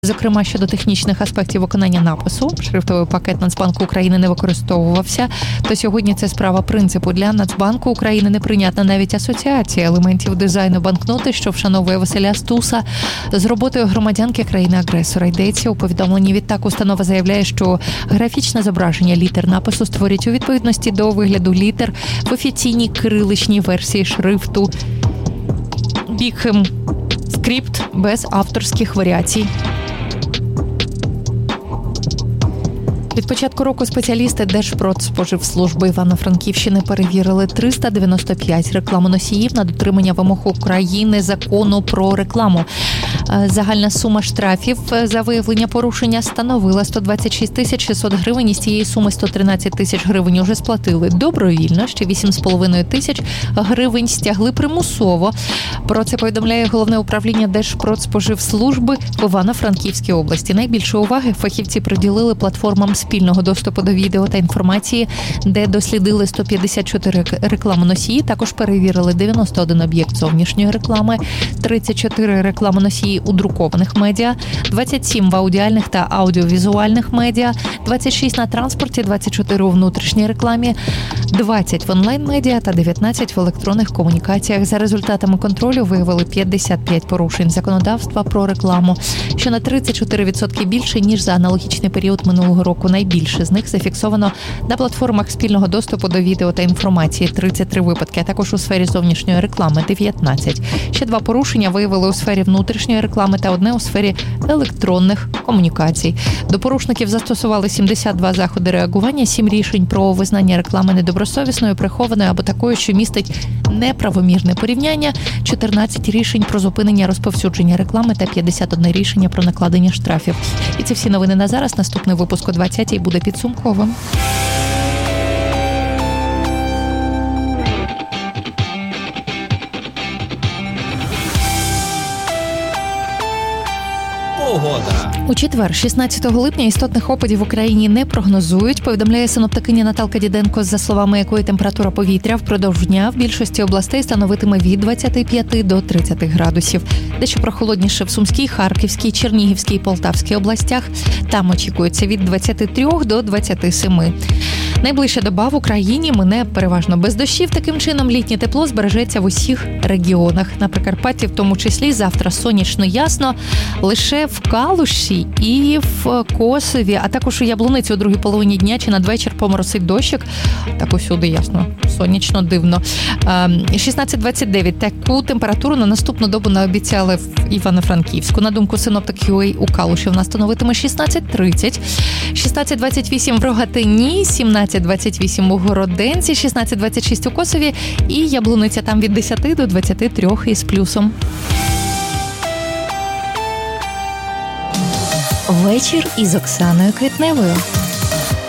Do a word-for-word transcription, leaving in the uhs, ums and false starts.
Зокрема, щодо технічних аспектів виконання напису, шрифтовий пакет Нацбанку України не використовувався, то сьогодні це справа принципу. Для Нацбанку України не прийнятна навіть асоціація елементів дизайну банкноти, що вшановує Василя Стуса з роботою громадянки країни-агресора. Йдеться у повідомленні. Відтак установа заявляє, що графічне зображення літер напису створять у відповідності до вигляду літер в офіційній кириличній версії шрифту Бікхем скрипт без авторських варіацій. Від початку року спеціалісти Держпродспоживслужби Івано-Франківщини перевірили триста дев'яносто п'ять рекламоносіїв на дотримання вимог України закону про рекламу. Загальна сума штрафів за виявлення порушення становила сто двадцять шість тисяч шістсот гривень. Із цієї суми сто тринадцять тисяч гривень уже сплатили добровільно, ще вісім з половиною тисяч гривень стягли примусово. Про це повідомляє Головне управління Держпродспоживслужби в Івано-Франківській області. Найбільше уваги фахівці приділили платформам спільного доступу до відео та інформації, де дослідили сто п'ятдесят чотири рекламоносії, також перевірили дев'яносто один об'єкт зовнішньої реклами, тридцять чотири рекламоносії у друкованих медіа, двадцять сім в аудіальних та аудіовізуальних медіа, двадцять шість на транспорті, двадцять чотири у внутрішній рекламі, двадцять в онлайн-медіа та дев'ятнадцять в електронних комунікаціях. За результатами контролю виявили п'ятдесят п'ять порушень законодавства про рекламу, що на тридцять чотири відсотки більше, ніж за аналогічний період минулого року. Найбільше з них зафіксовано на платформах спільного доступу до відео та інформації – тридцять три випадки, а також у сфері зовнішньої реклами – дев'ятнадцять. Ще два порушення виявили у сфері внутрішньої реклами та одне у сфері електронних комунікацій. До порушників застосували сімдесят два заходи реагування, сім рішень про визнання реклами недобросовісною, прихованою або такою, що містить неправомірне порівняння, чотирнадцять рішень про зупинення розповсюдження реклами та п'ятдесят одне рішення про накладення штрафів. І це всі новини на зараз. Наступний випуск о двадцятій буде підсумковим. Погода. У четвер, шістнадцятого липня, істотних опадів в Україні не прогнозують, повідомляє синоптикиня Наталка Діденко, за словами якої температура повітря впродовж дня в більшості областей становитиме від двадцяти п'яти до тридцяти градусів. Дещо прохолодніше в Сумській, Харківській, Чернігівській, Полтавській областях. Там очікується від двадцяти трьох до двадцяти семи. Найближча доба в Україні мине переважно без дощів. Таким чином, літнє тепло збережеться в усіх регіонах. На Прикарпатті, в тому числі, завтра сонячно ясно. Лише в Калуші і в Косові, а також у Яблуниці у другій половині дня чи надвечір поморосить дощик. Так усюди ясно, сонячно, дивно. шістнадцять двадцять дев'ять. Таку температуру на наступну добу наобіцяли в Івано-Франківську. На думку синоптик ю ей, у Калуші вона становитиме шістнадцять тридцять. шістнадцять двадцять вісім в Рогатині, сімнадцять двадцять вісім у Городенці, шістнадцять двадцять шість у Косові і Яблуниця там від десяти до двадцяти трьох із плюсом. Вечір із Оксаною Квітневою.